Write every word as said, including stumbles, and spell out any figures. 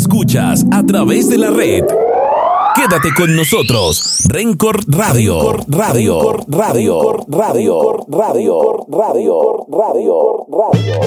escuchas a través de la red. Quédate con nosotros. Rencor Radio. Radio. Radio. Radio. Radio. Radio. Radio. Radio. Radio.